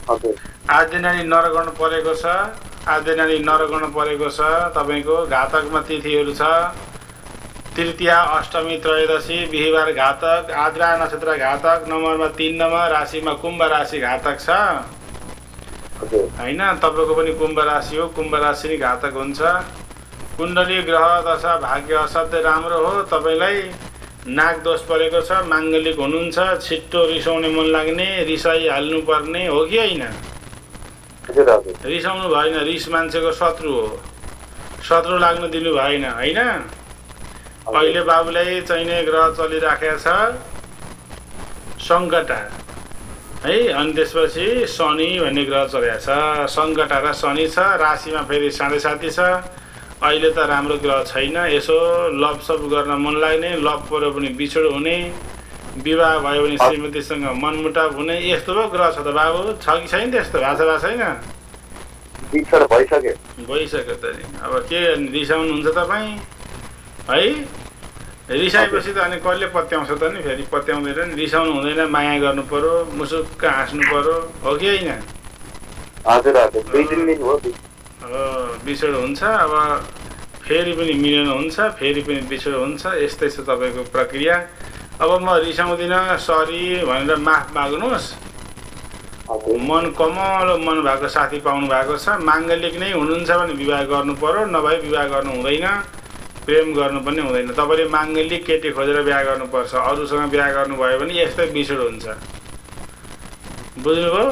हजुर आदिनाडी नरगण परेको छ, आदिनाडी नरगण परेको छ। तपाईँको घातकमा तिथिहरू छ तृतीया, अष्टमी, त्रयोदशी, बिहिबार घातक, आद्रा नक्षत्र घातक, नम्बरमा 3 नम्बर, राशिमा कुम्भ राशि घातक छ हैन। तपाईँको पनि कुम्भ राशि हो, कुम्भ राशि नै घातक हुन्छ। कुण्डली ग्रह दशा भाग्य असाध्यै राम्रो हो। तपाईँलाई नाग दोष परेको छ, माङ्गलिक हुनुहुन्छ, छिट्टो रिसाउने मन लाग्ने, रिसाइहाल्नु पर्ने हो कि होइन? रिसाउनु भएन, रिस मान्छेको शत्रु हो, शत्रु लाग्नु दिनु भएन हैन। अहिले बाबुलाई चाहिने ग्रह चलिराखेको छ सङ्कटा है, अनि त्यसपछि शनि भन्ने ग्रह चलेको छ। सङ्कटा र शनि छ, राशिमा फेरि 7.5 छ। अहिले त राम्रो ग्रह छैन। यसो लभसप गर्न मन लाग्ने, लभ पऱ्यो भने बिछोड हुने, विवाह भयो भने श्रीमतीसँग मनमुटाव हुने, यस्तो पो ग्रह छ त बाबु। छ कि छैन त्यस्तो? भएको छैन? बिछोड भइसक्यो त नि। अब के रिसाउनुहुन्छ तपाईँ है? रिसाएपछि त अनि कहिले पत्याउँछ त नि? फेरि पत्याउँदैन नि। रिसाउनु हुँदैन, माया गर्नु पर्यो, मुसुक्क हाँस्नु पर्यो हो कि होइन? हजुर हजुर 2-3 दिन हो बिछोड हुन्छ। अब फेरि पनि मिलन हुन्छ, फेरि पनि बिछोड हुन्छ। यस्तै छ तपाईँको प्रक्रिया। अब म रिसाउँदिनँ, सरी भनेर माफ माग्नुहोस्। मन कमलो मन भएको साथी पाउनु भएको छ। माङ्गलिक नै हुनुहुन्छ भने विवाह गर्नु पर्यो, नभए विवाह गर्नु हुँदैन, प्रेम गर्नु पनि हुँदैन। तपाईँले माङ्गलिक केटी खोजेर बिहा गर्नुपर्छ। अरूसँग बिहा गर्नुभयो भने यस्तै बिछोड हुन्छ। बुझ्नुभयो?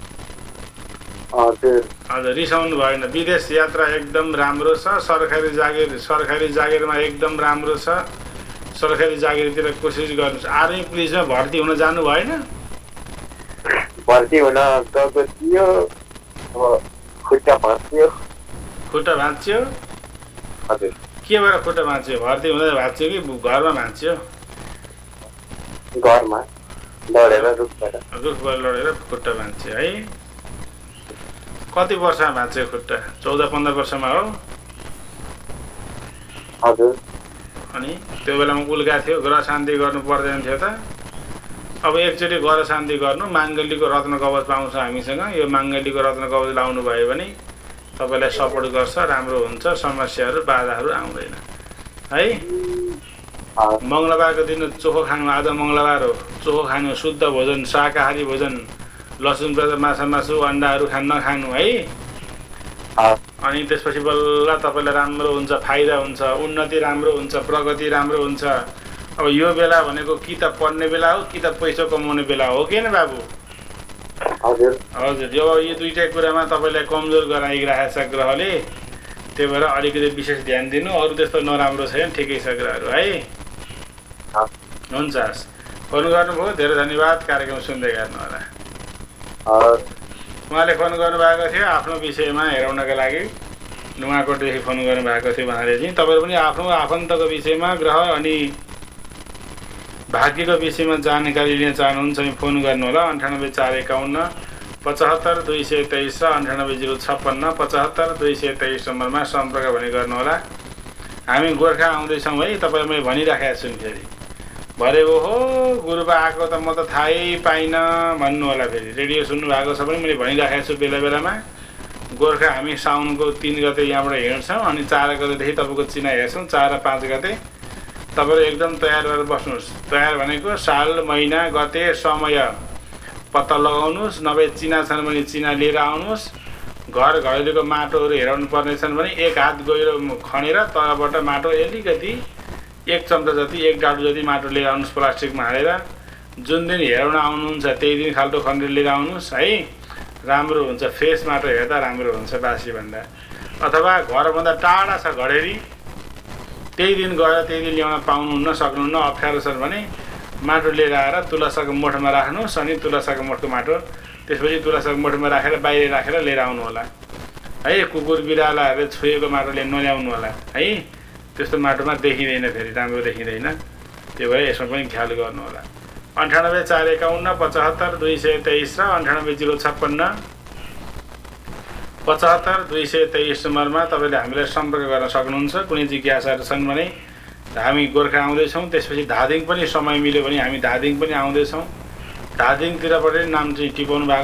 हजुर रिसाउनु भएन। विदेश यात्रा एकदम राम्रो छ। सरकारी जागिरमा एकदम राम्रो छ। सरकारी जागिरतिर कोसिस गर्नुहोस्। आर्मी पुलिसमा भर्ती हुन जानु भएन? भर्ती हुन गएको थियो, खुट्टा भाँच्यो। खुट्टा भाँच्यो? हजुर। के भएर खुट्टा भाँच्यो? भर्ती हुँदा भाँच्यो कि घरमा भाँच्यो? घरमा लडेर रुखबाट लडेर खुट्टा भाँच्यो है। कति वर्षमा भाँच्यो खुट्टा? 14-15 वर्षमा हो? हजुर। अनि त्यो बेलामा उल्का थियो, ग्रह शान्ति गर्नु पर्दैन थियो त? अब एकचोटि ग्रह शान्ति गर्नु, माङ्गलीको रत्न कवच पाउँछ हामीसँग। यो माङ्गलीको रत्न कवच लाउनु भयो भने तपाईँलाई सपोर्ट गर्छ, राम्रो हुन्छ, समस्याहरू बाधाहरू आउँदैन है। मङ्गलबारको दिन चोखो खानु। आज मङ्गलबार हो, चोखो खानु, शुद्ध भोजन, शाकाहारी भोजन, लसुन प्याज माछा मासु अन्डाहरू नखानु है। अनि त्यसपछि बल्ल तपाईँलाई राम्रो हुन्छ, फाइदा हुन्छ, उन्नति राम्रो हुन्छ, प्रगति राम्रो हुन्छ। अब यो बेला भनेको कि त पढ्ने बेला हो कि त पैसा कमाउने बेला हो कि न बाबु? हजुर हजुर। यो दुईटै कुरामा तपाईँलाई कमजोर गराइरहेको छ ग्रहले। त्यही भएर अलिकति विशेष ध्यान दिनु। अरू त्यस्तो नराम्रो छैन, ठिकै छ ग्रहहरू है। हुन्छ, फोन गर्नुभयो, धेरै धन्यवाद। कार्यक्रम सुन्दै गर्नु होला। उहाँले फोन गर्नुभएको थियो आफ्नो विषयमा हेराउनका लागि, नुवाकोटदेखि फोन गर्नुभएको थियो उहाँले चाहिँ। तपाईँहरू पनि आफ्नो आफन्तको विषयमा, ग्रह अनि भाग्यको विषयमा जानकारी लिन चाहनुहुन्छ भने फोन गर्नुहोला। 98-451 75-223 र 98-056 75-223 नम्बरमा सम्पर्क भने गर्नुहोला। हामी गोर्खा आउँदैछौँ है। तपाईँलाई मैले भनिराखेको छु फेरि। भरे ओहो गुरुबा आएको त म त थाहै पाइनँ भन्नु होला। फेरि रेडियो सुन्नु भएको छ भने मैले भनिराखेको छु बेला बेलामा। गोर्खा हामी साउनको 3 गते यहाँबाट हिँड्छौँ, अनि 4 गतेदेखि तपाईँको चिना हेर्छौँ। 4 र 5 गते तपाईँहरू एकदम तयार भएर बस्नुहोस्। तयार भनेको साल, महिना, गते, समय पत्ता लगाउनुहोस्। नभए चिना छन् भने चिना लिएर आउनुहोस्। घर घरेलुको माटोहरू हेराउनु पर्ने छन् भने 1 हात गहिरो खनेर तलबाट माटो अलिकति 1 चम्चा जति, 1 डाडु जति माटो लिएर आउनुहोस् प्लास्टिकमा हालेर। जुन दिन हेराउन आउनुहुन्छ त्यही दिन खाल्टो खनेर लिएर आउनुहोस् है। राम्रो हुन्छ, फ्रेस माटो हेर्दा राम्रो हुन्छ बासी भन्दा। अथवा घरभन्दा टाढा छ घडेरी, त्यही दिन गएर त्यही दिन ल्याउन पाउनुहुन्न, सक्नुहुन्न, अप्ठ्यारो छ भने माटो लिएर आएर तुलसाको मोठमा राख्नुहोस्। अनि तुलसाको मोठको माटो त्यसपछि तुलसाको मोठमा राखेर बाहिर राखेर लिएर आउनु होला है। कुकुर बिरालाहरूले छोएको माटोले नल्याउनु होला है। त्यस्तो माटोमा देखिँदैन, फेरि राम्रो देखिँदैन। त्यो भएर यसमा पनि ख्याल गर्नु होला। 98-451 75-223 र 98-056 75-223 नम्बरमा तपाईँले हामीलाई सम्पर्क गर्न सक्नुहुन्छ। कुनै जिज्ञासाहरू छन् भने हामी गोर्खा आउँदैछौँ। त्यसपछि धादिङ पनि समय मिल्यो भने हामी धादिङ पनि आउँदैछौँ। धादिङतिरबाट नाम चाहिँ टिपाउनु भएको